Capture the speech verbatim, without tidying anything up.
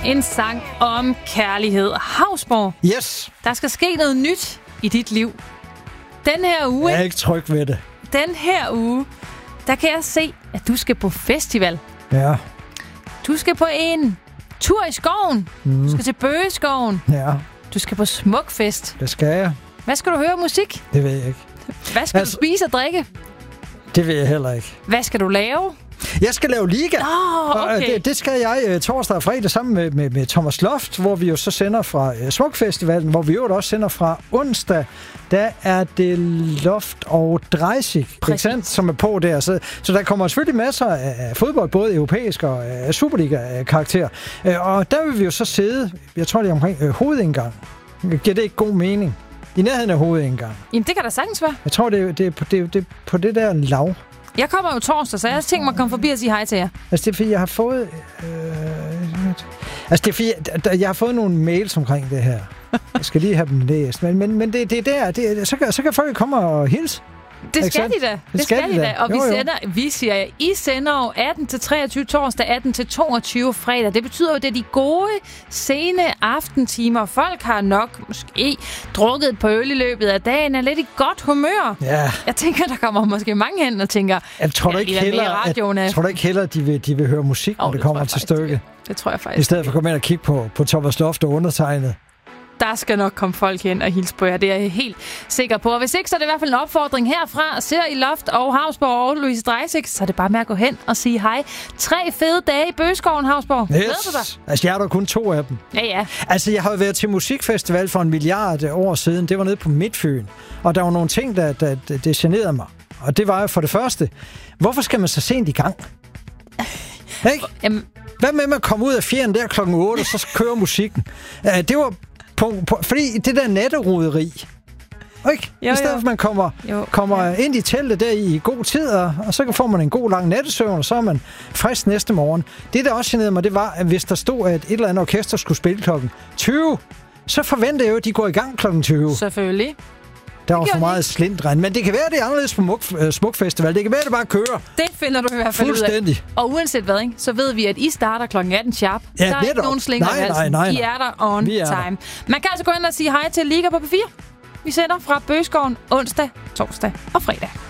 En sang om kærlighed. Hausborg. Yes. Der skal ske noget nyt i dit liv. Den her uge... Jeg er ikke tryg ved det. Den her uge, der kan jeg se, at du skal på festival. Ja. Du skal på en tur i skoven. Mm. Du skal til Bøgeskoven. Ja. Du skal på Smukfest. Det skal jeg. Hvad skal du høre musik? Det ved jeg ikke. Hvad skal altså, du spise og drikke? Det ved jeg heller ikke. Hvad skal du lave? Jeg skal lave liga. Oh, okay. det, det skal jeg torsdag og fredag sammen med, med, med Thomas Loft, hvor vi jo så sender fra uh, Smukfestivalen, hvor vi jo også sender fra onsdag. Der er det Loft og Dreisig, som er på der. Så, så der kommer selvfølgelig masser af fodbold, både europæisk og uh, Superliga-karakter. Uh, og der vil vi jo så sidde, jeg tror det er omkring uh, hovedindgang. Giver det ikke god mening? I nærheden af hovedindgang. Jamen det kan da sagtens være. Jeg tror, det, det, er, på, det, det er på det der lav. Jeg kommer jo torsdag, så jeg tænker mig at komme forbi og sige hej til jer. Altså, det er fordi, jeg har fået... Øh, altså, det er fordi, jeg, jeg har fået nogle mails omkring det her. Jeg skal lige have dem læst. Men, men, men det, det er der. Det, så, kan, så kan folk komme og hilse. Det skal de da. Det, det skal, skal de da. Og jo, vi sender, jo. vi siger, I sender jo atten til treogtyve torsdag, atten til toogtyve fredag. Det betyder jo, at det er de gode, sene aftentimer. Folk har nok måske drukket på øl i løbet af dagen, er lidt i godt humør. Ja. Jeg tænker, der kommer måske mange hen og tænker, jeg tror du ikke ja, heller, at, tror du ikke heller, at de vil, de vil høre musik, når oh, det, det kommer til stykket? Det tror jeg faktisk. I stedet for at komme ind og kigge på, på Thomas Loft og undertegnet. Der skal nok komme folk hen og hilse på jer. Det er jeg helt sikker på. Og hvis ikke, så er det i hvert fald en opfordring herfra. Ser I Loft og Hausborg og Louise Dreisig, så er det bare med at gå hen og sige hej. Tre fede dage i Bøgeskoven, Hausborg. Yes. Glæder du dig? Altså, jeg har da kun to af dem. Ja, ja. Altså, jeg har jo været til musikfestival for en milliard år siden. Det var nede på Midtfyn. Og der var nogle ting, der, der, der det generede mig. Og det var jo for det første, hvorfor skal man så sent i gang? Ikke? Jamen. Hvad med at komme ud af fjeren der klokken otte, og så kører musikken? Uh, det var... På, på, fordi det der natteroderi, ikke? Jo, I stedet for, at man kommer, kommer ja. ind i teltet der i god tid, og, og så får man en god lang nattesøvn, og så er man frisk næste morgen. Det, der også generede mig, det var, at hvis der stod, at et eller andet orkester skulle spille klokken tyve, så forventer jeg jo, at de går i gang klokken tyve. Selvfølgelig. Der var for meget slindren. Men det kan være, det er anderledes på Muk- Smukfestival. Det kan være, det bare kører. Det finder du i hvert fald ud af. Og uanset hvad, ikke, så ved vi, at I starter klokken atten sharp. Ja, der er ikke nogen slinger i halsen. Nej, nej, nej. I er der on er time. Der. Man kan altså gå ind og sige hej til Liga på P fire. Vi sender fra Bøgeskoven onsdag, torsdag og fredag.